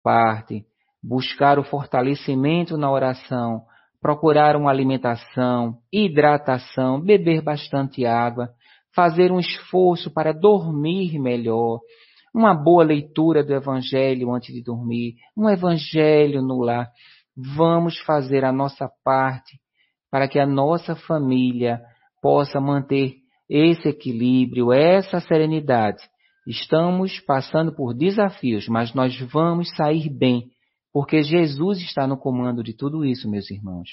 parte, buscar o fortalecimento na oração, procurar uma alimentação, hidratação, beber bastante água, fazer um esforço para dormir melhor, uma boa leitura do Evangelho antes de dormir, um Evangelho no lar. Vamos fazer a nossa parte para que a nossa família possa manter esse equilíbrio, essa serenidade. Estamos passando por desafios, mas nós vamos sair bem, porque Jesus está no comando de tudo isso, meus irmãos.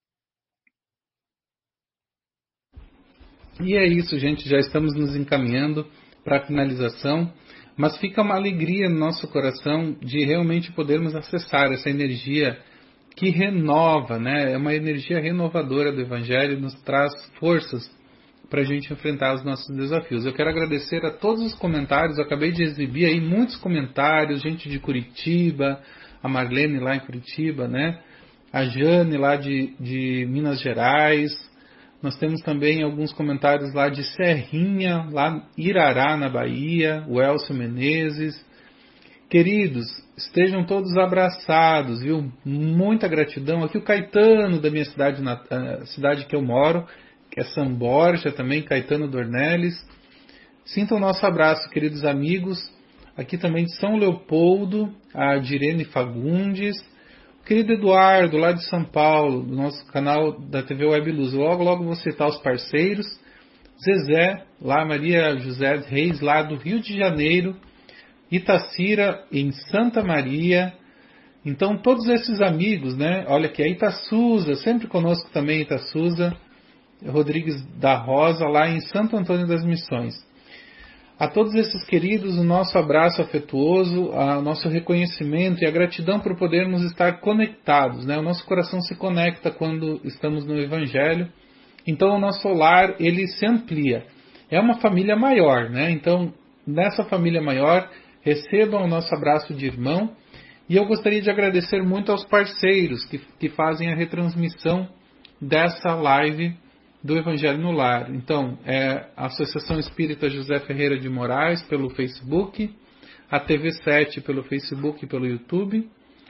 E é isso, gente. Já estamos nos encaminhando para a finalização, mas fica uma alegria no nosso coração de realmente podermos acessar essa energia que renova, né? É uma energia renovadora do Evangelho, nos traz forças para a gente enfrentar os nossos desafios. Eu quero agradecer a todos os comentários. Eu acabei de exibir aí muitos comentários, gente de Curitiba, a Marlene lá em Curitiba, né? A Jane lá de Minas Gerais. Nós temos também alguns comentários lá de Serrinha, lá Irará, na Bahia, o Elcio Menezes. Queridos, estejam todos abraçados, viu? Muita gratidão. Aqui o Caetano, da minha cidade, cidade que eu moro, que é São Borja também, Caetano Dornelles. Sintam o nosso abraço, queridos amigos. Aqui também de São Leopoldo, a Direne Fagundes. O querido Eduardo, lá de São Paulo, do nosso canal da TV Web Luz. Logo, logo vou citar os parceiros. Zezé, lá Maria José Reis, lá do Rio de Janeiro. Itacira, em Santa Maria. Então, todos esses amigos, né? Olha aqui, a Itaçuza, sempre conosco também, Itaçuza Rodrigues da Rosa, lá em Santo Antônio das Missões. A todos esses queridos, o nosso abraço afetuoso, o nosso reconhecimento e a gratidão por podermos estar conectados, né? O nosso coração se conecta quando estamos no Evangelho. Então, o nosso lar, ele se amplia. É uma família maior, né? Então, nessa família maior, recebam o nosso abraço de irmão. E eu gostaria de agradecer muito aos parceiros que fazem a retransmissão dessa live do Evangelho no Lar. Então, a Associação Espírita José Ferreira de Moraes pelo Facebook, a TV7 pelo Facebook e pelo YouTube,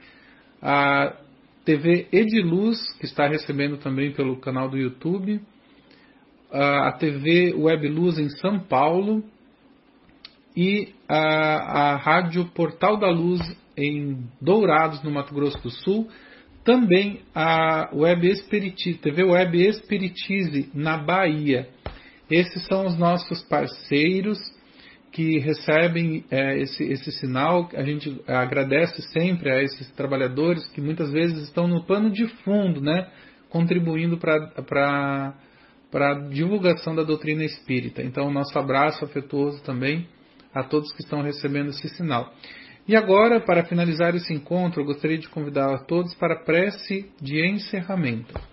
a TV Ediluz, que está recebendo também pelo canal do YouTube, a TV Web Luz em São Paulo, e a Rádio Portal da Luz em Dourados, no Mato Grosso do Sul. Também a TV Web Espiritize na Bahia. Esses são os nossos parceiros que recebem esse sinal. A gente agradece sempre a esses trabalhadores que muitas vezes estão no plano de fundo, né, contribuindo para a divulgação da doutrina espírita. Então, nosso abraço afetuoso também a todos que estão recebendo esse sinal. E agora, para finalizar esse encontro, eu gostaria de convidar a todos para a prece de encerramento.